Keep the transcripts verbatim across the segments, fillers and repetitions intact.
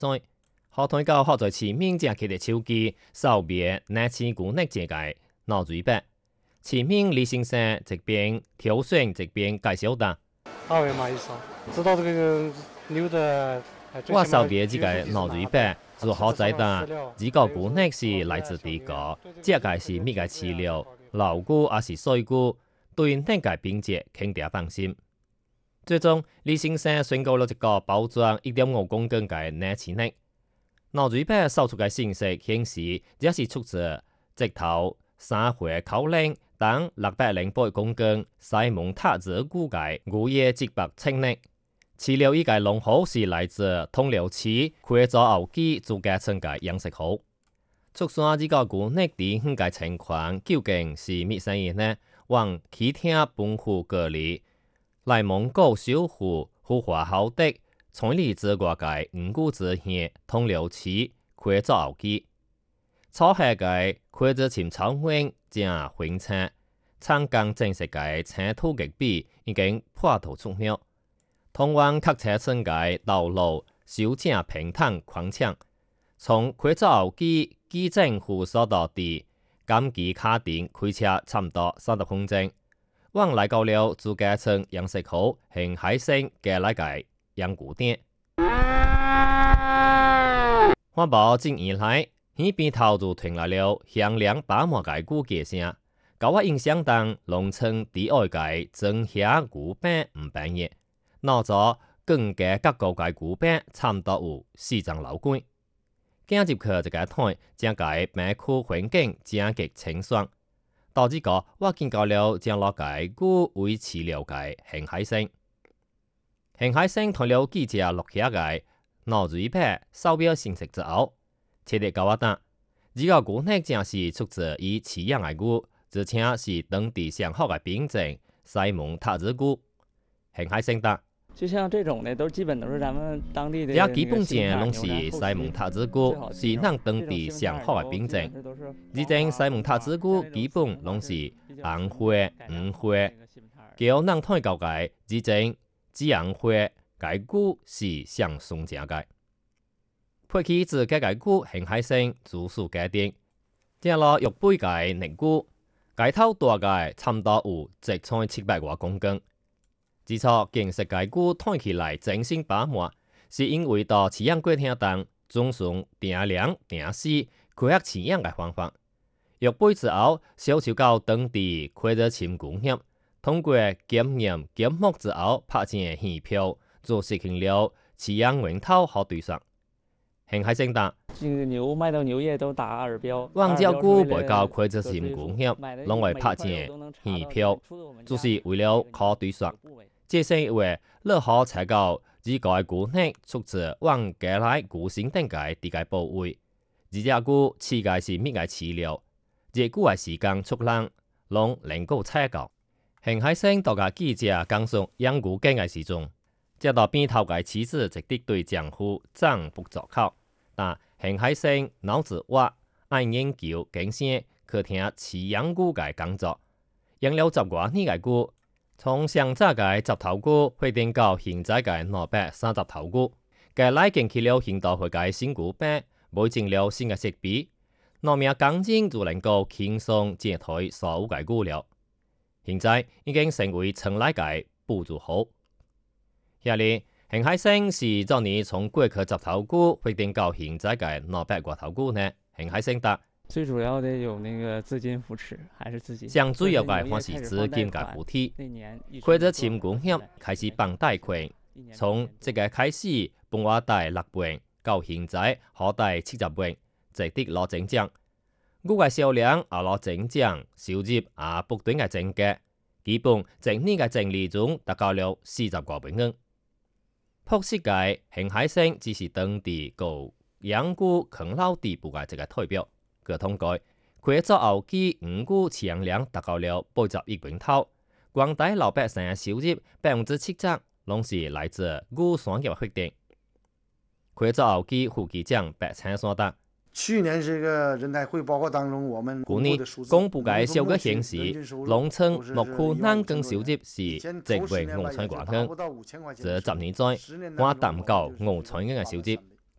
在河台到好在市面正起的手机，扫灭那千股那界界脑水白。市面李先生这边挑选这边介绍的。 二维码一扫，知道这个牛的。 我扫灭这个脑水白，做好在的，这个股那是来自地个，这个是咩个饲料，老股还是水股，对那个品质肯定放心。最终，李先生选购了一个包装一点五公斤嘅奶饲奶。脑水白扫出嘅信息显示，这是出自直头三回口令等六百零八公斤西蒙塔子估計五葉直白清奶。飼料依個農號是來自通遼市開咗牛基做嘅成嘅養殖號。畜山呢個股內地呢個情況究竟是咩生意呢？往其他本戶隔離，內蒙古小戶富華好的從里之外嘅五股之縣通遼市開咗牛基。初下嘅開咗潛草灣正混產，參江正式嘅產土極比已經破土出苗。通往客車村嘅道路小正平坦寬敞，從開咗牛基基政府所到地，減機卡電開車差唔多三十分鐘。往來到了自家村養殖號向海星嘅那個養菇店。環保近年來，呢邊頭就傳來了響亮把毛嘅鼓嘅聲，搞我印象當農村第二個真響鼓餅唔便宜。鬧咗更加各個嘅股餅差唔多有四張樓貴，今入去一個台，將個病區環境正極清爽。到呢個我見到了將落個股為飼料嘅興海星，興海星同了記者錄下嘅腦水白手錶信息之後，切地教我答，呢個股呢正是出自於飼養嘅股，而且是當地上好嘅品種西蒙塔子股。興海星答。 就像這種的，都基本都是咱們當地的。 也基本上攏是西蒙塔子菇，是咱當地上好嘅品種。呢種西蒙塔子菇基本攏是紅花、黃花，叫咱睇到嘅呢種紫紅花嘅菇是上上正嘅。配起自家嘅菇興海星主數家定，正落玉杯嘅泥菇，嘅頭大嘅差唔多有直採七百多公斤。之初見食嘅菇睇起來整身把毛，是因為到飼養過程當總算定量定時開發飼養嘅方法。玉杯之後，小小到當地開咗潛工業，通過檢驗檢目之後，拍成魚票，就實現了飼養源頭好對上。興海星答： 牛賣到牛業都打耳標。 往隻菇背到開咗潛工業，攏會拍成魚票，就是為了考對上。這是因為樂好採購呢個股呢出自往家來股性等嘅地界部位，呢隻股飼嘅是咩嘅飼料，這股嘅時間出lang，攏能夠採購。興海星到嘅記者講述養股經嘅時鐘，接到邊頭嘅妻子直接對丈夫讚不作口，但興海星腦子活，愛研究經驗，去聽飼養股嘅工作，養了十多年嘅股。從上早嘅十頭股發展到現在嘅兩百三十頭股，嘅來建起了現代化嘅新股餅，買進了新嘅設備，農業工人就能夠輕鬆接替所有嘅股了。現在已經成為村內嘅補助號。下列興海星是昨年從過去十頭股發展到現在嘅兩百多頭股呢？興海星答。 最主要的有那個資金扶持，還是自己。 上主要嘅還是資金嘅扶持。開咗潛工業開始辦貸款，從即個開始幫我貸六萬，到現在可貸七十萬，值得攞增長。股嘅銷量也攞增長，收入也不斷嘅增加，基本整年嘅淨利潤達到了四十個萬元。朴實嘅興海星只是當地個養股啃老地步嘅這個代表。據統計，開咗牛基五股飼養量達到了八十億元頭，廣大老百姓嘅收入百分之七十攏是來自股產業發展。開咗牛基副局長白青山答： 去年這個人大會報告當中，我們去年公布嘅數據顯示，農村牧區男工收入是直為農村關係，這十年在我達唔到農村嘅收入。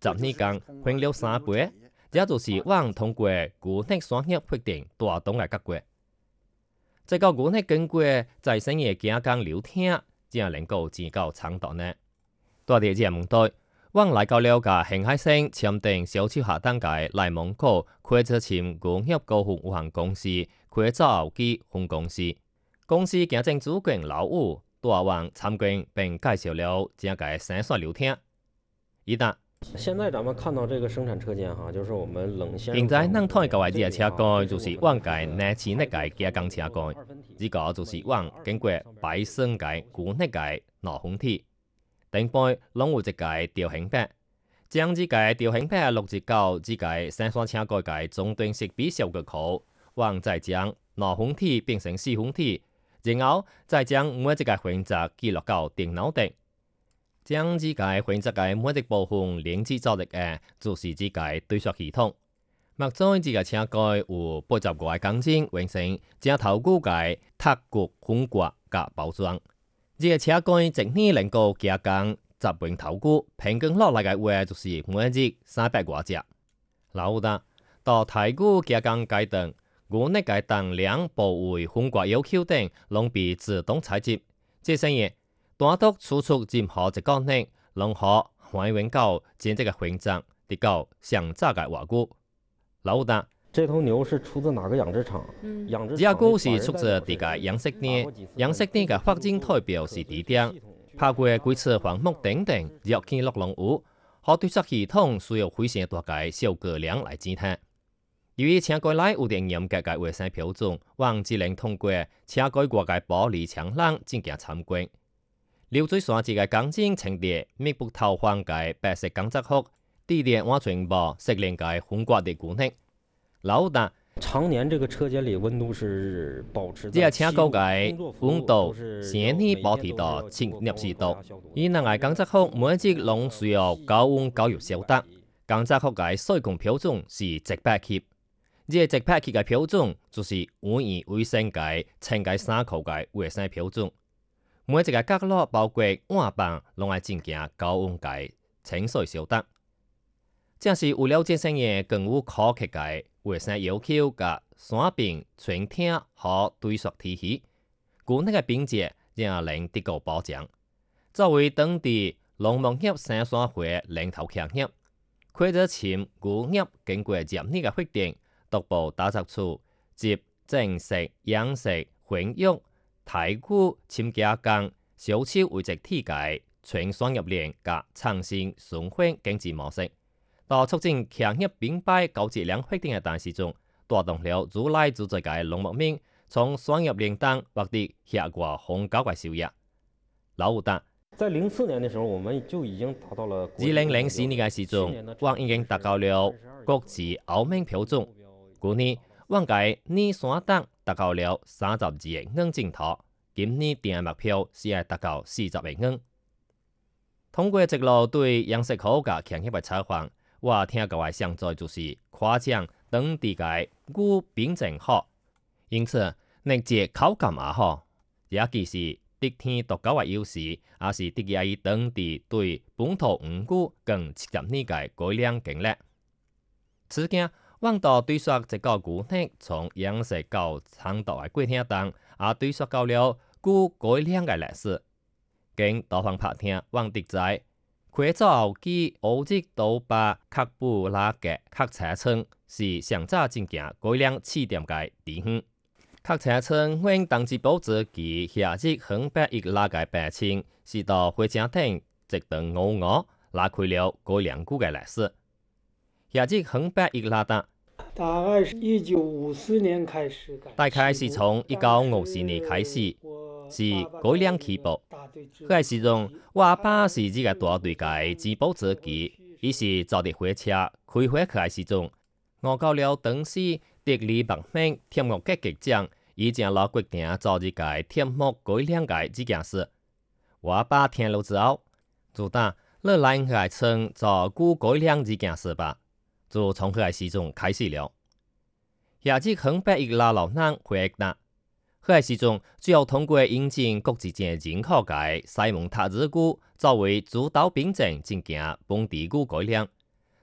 十年間分了三杯，這就是往通過古蹟商業決定大動嘅結果。這個古蹟經過在生嘅加工流程，才能夠至夠長度呢。多啲這問題，往來到了個興海省簽訂小超下單嘅內蒙古會澤黔工業高雄有限公司會澤機分公司，公司行政主管老吳大王參觀並介紹了這個生產流程。一旦現在咱們看到這個生產車間哈，就是我們冷鮮。 現在能睇到嘅這個車蓋就是往界內置那個加工車蓋，呢個就是往經過擺生嘅古那個內烘體，頂背攏有一個調衡板，將呢個調衡板錄入到呢個生產車蓋嘅終端設備小個口，往再將內烘體變成細烘體，然後再將每一個環節記錄到電腦頂。將呢個環節嘅每一部分連接做力嘅，就是呢個對刷系統。目前呢個車蓋有八十五個鋼筋完成，正頭骨嘅塔骨封刮加包裝。呢個車蓋整體能夠加工十榮頭骨，平均落嚟嘅話就是每日三百多隻。老得到太骨加工階段，我呢個當量部位封刮要求等，攏被自動採集。這些嘢。單獨輸出任何一個呢，攏可還原到真正嘅環節，得到上雜嘅話骨。老大， 這頭牛是出自哪個養殖場？ 嗯， 養殖這股是出自這個養殖店，養殖店嘅發展代表是地點，包括幾次項目等等，若記錄攏有，可對策系統需要非常大嘅小個量來檢查。由於車蓋內有定嚴格嘅衛生標準，往只能通過車蓋外嘅玻璃窗欄進行參觀。流水線一個鋼筋層疊密不透風嘅白色鋼質殼，地點完全無適應嘅風刮的功能。老大， 常年這個車間裡溫度是保持。 這個車蓋嘅溫度先天保持到七攝氏度，而那個鋼質殼每一隻攏需要高溫高熱消毒。鋼質殼嘅施工標準是直排氣，這個直排氣嘅標準就是穩而衛生嘅清潔衫褲嘅衛生標準。每一個角落包括碗板，攏愛進行高溫嘅清水消毒，正是為了節省嘅更有苛刻嘅衛生要求嘅山邊全廳和對刷體系，古蹟嘅品質仍能得到保障。作為當地農牧業生產會領頭企業，會澤黔古業經過十年嘅發展，逐步打造出集正式、養殖、混育、太古、深加工、小超為一體嘅全商業鏈加創新循環經濟模式，到促進企業品牌高質量發展嘅大時中，帶動了如來自在嘅農牧民從商業鏈當獲得下過豐高嘅收入。老吳達， 在零四年嘅時候，我們就已經達到了。 二零零四年嘅時中，我已經達到了國際歐盟標準。去年，我嘅二三檔達到了三十二個硬淨土，今年定嘅目標是要達到四十個硬。通過一路對養殖科嘅企業嘅採訪，我聽到嘅上載就是誇獎當地嘅牛品質好，因此肉質口感也好，也既是得天獨厚嘅優勢，也是得益於當地對本土五牛更七十年嘅改良經歷。此件往到對說一個牛肉從養殖到產道嘅過程當，也對說到了牛改良嘅歷史。經多方拍聽，往得知會澤機歐籍刀疤喀布拉嘅客車廠是上早進行改良試點嘅地方。客車廠因當時保持其下籍橫八億拉嘅白青，是到火車頂一段牛鵝拉開了改良牛嘅歷史。下籍橫八億拉達。 大概是一九五四年開始改， 大概是從一九五四年開始，是改良起步。嗰時中，我阿爸是呢個大隊嘅自保自己，於是坐啲火車開火開時中，我到了當時迪里白名鐵木嘅局長，已經攞決定做呢個鐵木改良嘅呢件事。我阿爸聽了之後，就答：你來我廠做牛改良呢件事吧。就從嗰時中開始了。下至橫八億拉老人回答，嗰時中主要通過引進國際間認可嘅西蒙塔子牛作為主導品種進行本地牛改良，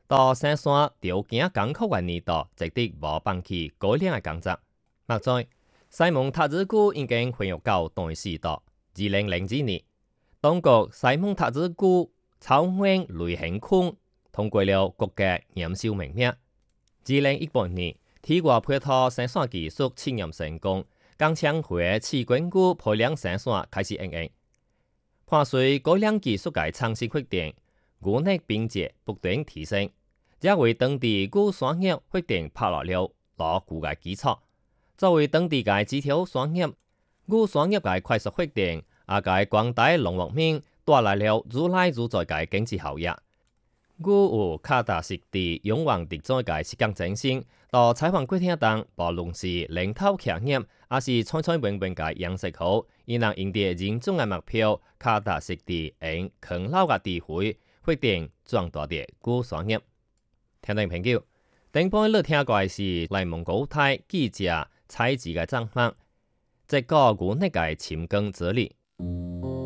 到生產條件艱苦嘅年代，值得無放棄高粱嘅工作。目前，西蒙塔子菇已經恢復到當時代。二零零二年，當局西蒙塔子菇草原類型區通過了國家驗收命名。二零一八年，鐵鍋配套生產技術試驗成功，江槍會刺根菇批量生產開始運營。伴隨高粱技術嘅創新發展，菇內品質不斷提升，也為當地菇產業發展打落了牢固嘅基礎。作為當地嘅枝條產業，菇產業嘅快速發展，也給廣大農牧民帶來了如來如在嘅經濟效益。菇有卡達實地勇往直前嘅實踐精神，到採訪過程中，無論是領導企業，還是採採文文嘅養殖好，亦能贏得人種嘅目標，卡達實地用啃老嘅智慧，發展壯大嘅菇產業。聽眾朋友，頂半日聽過嘅是內蒙古台記者採集嘅專訪，這個菇內嘅深耕之旅。